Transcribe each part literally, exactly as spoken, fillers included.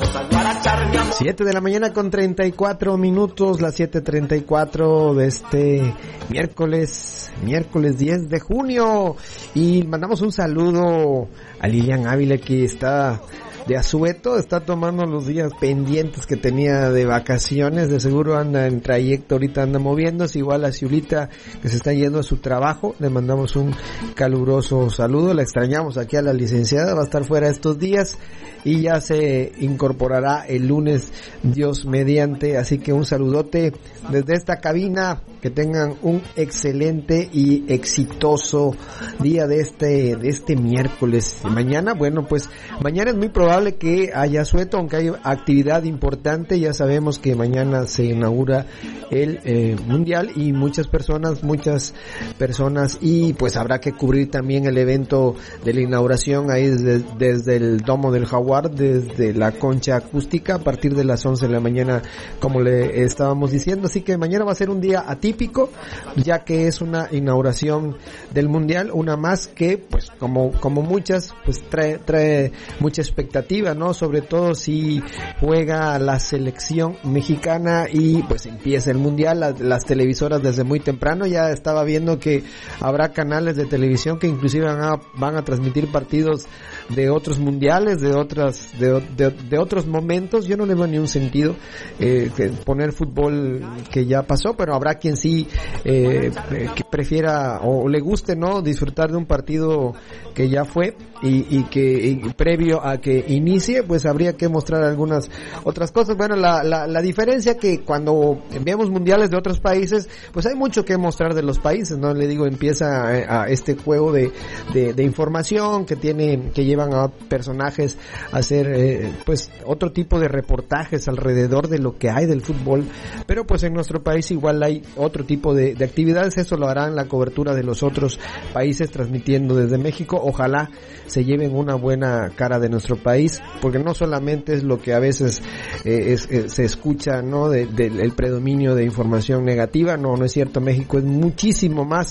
siete de la mañana con treinta y cuatro minutos, las siete treinta y cuatro de este miércoles, miércoles diez de junio. Y mandamos un saludo a Lilian Ávila, que está de asueto, está tomando los días pendientes que tenía de vacaciones, de seguro anda en trayecto, ahorita anda moviéndose, igual a Ciulita, que se está yendo a su trabajo, le mandamos un caluroso saludo, la extrañamos aquí a la licenciada, va a estar fuera estos días y ya se incorporará el lunes, Dios mediante, así que un saludote desde esta cabina, que tengan un excelente y exitoso día de este, de este miércoles. Mañana, bueno, pues mañana es muy probable que haya asueto, aunque hay actividad importante. Ya sabemos que mañana se inaugura el eh, mundial y muchas personas, muchas personas, y pues habrá que cubrir también el evento de la inauguración ahí desde, desde el Domo del Jaguar, desde la concha acústica, a partir de las once de la mañana, como le estábamos diciendo. Así que mañana va a ser un día atípico, ya que es una inauguración del mundial, una más que, pues, como como muchas, pues trae trae mucha expectativa, ¿no? Sobre todo si juega la selección mexicana y pues empieza el mundial. Las, las televisoras desde muy temprano, ya estaba viendo que habrá canales de televisión que inclusive van a, van a transmitir partidos de otros mundiales, de otras de, de, de otros momentos. Yo no le veo ni un sentido eh, que poner fútbol que ya pasó, pero habrá quien sí eh, que prefiera o le guste, ¿no?, disfrutar de un partido que ya fue y, y que y previo a que inicie, pues habría que mostrar algunas otras cosas. Bueno, la, la, la diferencia que cuando vemos mundiales de otros países, pues hay mucho que mostrar de los países, ¿no? Le digo, empieza a, a este juego de, de, de información que tiene, que llevan a personajes a hacer, eh, pues otro tipo de reportajes alrededor de lo que hay del fútbol, pero pues en nuestro país igual hay otro tipo de, de actividades. Eso lo harán la cobertura de los otros países transmitiendo desde México. Ojalá se lleven una buena cara de nuestro país, porque no solamente es lo que a veces eh, es, eh, se escucha, ¿no?, del de, de, predominio de información negativa. No, no es cierto. México es muchísimo más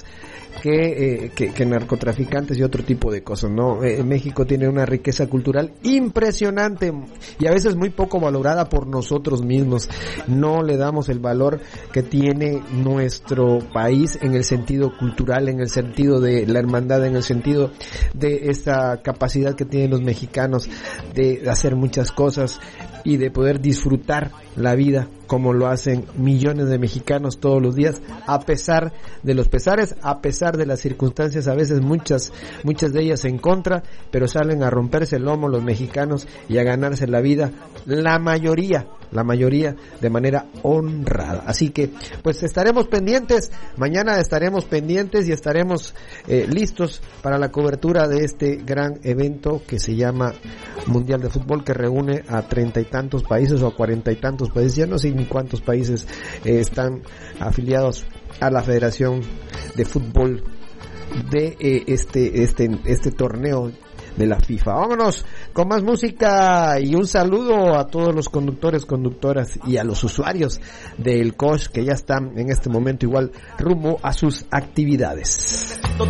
que, eh, que, que narcotraficantes y otro tipo de cosas, ¿no? Eh, México tiene una riqueza cultural impresionante y a veces muy poco valorada por nosotros mismos. No le damos el valor que tiene nuestro país en el sentido cultural, en el sentido de la hermandad, en el sentido de esta capacidad que tienen los mexicanos de hacer muchas cosas y de poder disfrutar la vida como lo hacen millones de mexicanos todos los días, a pesar de los pesares, a pesar de las circunstancias, a veces muchas, muchas de ellas en contra, pero salen a romperse el lomo los mexicanos y a ganarse la vida, la mayoría, la mayoría de manera honrada. Así que, pues estaremos pendientes, mañana estaremos pendientes y estaremos eh, listos para la cobertura de este gran evento que se llama Mundial de Fútbol, que reúne a treinta y tantos países o a cuarenta y tantos países, ya no sé ni cuántos países eh, están afiliados a la Federación de Fútbol de eh, este este este torneo de la FIFA. Vámonos con más música y un saludo a todos los conductores, conductoras y a los usuarios del C O S, que ya están en este momento igual rumbo a sus actividades.